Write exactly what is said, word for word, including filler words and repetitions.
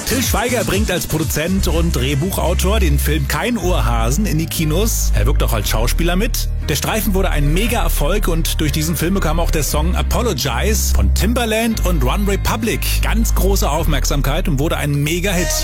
Til Schweiger bringt als Produzent und Drehbuchautor den Film Kein Ohrhasen in die Kinos. Er wirkt auch als Schauspieler mit. Der Streifen wurde ein Mega-Erfolg und durch diesen Film bekam auch der Song Apologize von Timbaland und One Republic ganz große Aufmerksamkeit und wurde ein Mega-Hit.